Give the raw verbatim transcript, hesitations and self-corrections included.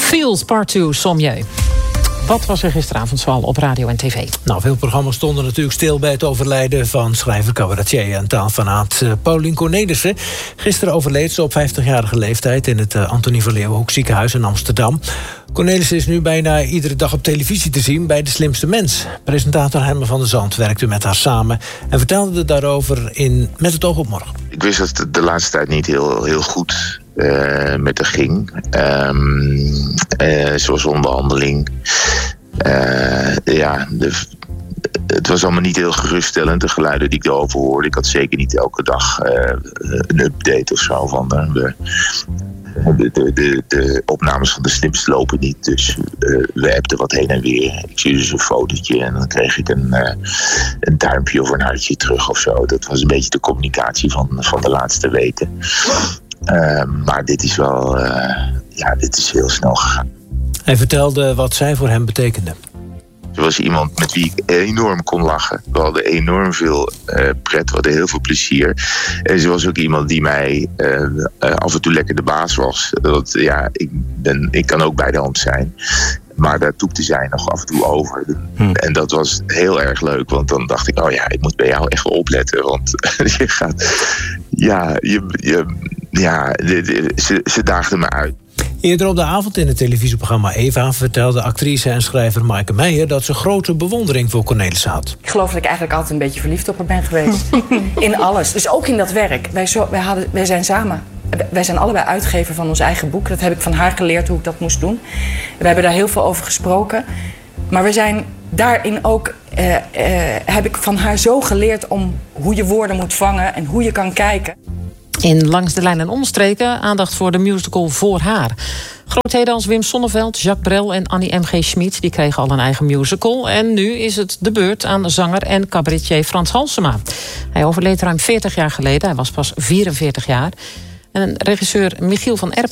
Field Part twee, Sommieu. Wat was er gisteravond zoal op radio en tv? Nou, veel programma's stonden natuurlijk stil bij het overlijden van schrijver, cabaretier en taalfanaat uh, Paulien Cornelissen. Gisteren overleed ze op vijftigjarige leeftijd in het uh, Antonie van Leeuwenhoek ziekenhuis in Amsterdam. Cornelissen is nu bijna iedere dag op televisie te zien bij De Slimste Mens. Presentator Herman van der Zand werkte met haar samen en vertelde daarover in Met het oog op morgen. Ik wist dat het de laatste tijd niet heel, heel goed uh, met haar ging. Um, uh, zoals onderhandeling. Uh, ja, de, het was allemaal niet heel geruststellend, de geluiden die ik erover hoorde. Ik had zeker niet elke dag uh, een update of zo van uh, de, de, de, de, de opnames van De Slimste lopen niet. Dus uh, we appten wat heen en weer. Ik zie dus een fotootje en dan kreeg ik een, uh, een duimpje of een hartje terug of zo. Dat was een beetje de communicatie van, van de laatste weken. Uh, maar dit is wel, uh, ja, dit is heel snel gegaan. Hij vertelde wat zij voor hem betekende. Ze was iemand met wie ik enorm kon lachen. We hadden enorm veel uh, pret, we hadden heel veel plezier. En ze was ook iemand die mij uh, uh, af en toe lekker de baas was. Dat, ja, ik, ben, ik kan ook bij de hand zijn. Maar daar toekte zij nog af en toe over. Hmm. En dat was heel erg leuk. Want dan dacht ik, oh ja, ik moet bij jou echt wel opletten. Want je gaat... Ja, je, je, ja de, de, ze, ze daagde me uit. Eerder op de avond in het televisieprogramma Eva vertelde actrice en schrijver Maaike Meijer dat ze grote bewondering voor Cornelissen had. Ik geloof dat ik eigenlijk altijd een beetje verliefd op haar ben geweest. In alles. Dus ook in dat werk. Wij, zo, wij, hadden, wij zijn samen. Wij zijn allebei uitgever van ons eigen boek. Dat heb ik van haar geleerd hoe ik dat moest doen. We hebben daar heel veel over gesproken. Maar we zijn daarin ook... Uh, uh, heb ik van haar zo geleerd om hoe je woorden moet vangen en hoe je kan kijken. In Langs de Lijn en Omstreken aandacht voor de musical Voor Haar. Grootheden als Wim Sonneveld, Jacques Brel en Annie M G. Schmid die kregen al een eigen musical. En nu is het de beurt aan zanger en cabaretier Frans Halsema. Hij overleed ruim veertig jaar geleden. Hij was pas vierenveertig jaar. En regisseur Michiel van Erp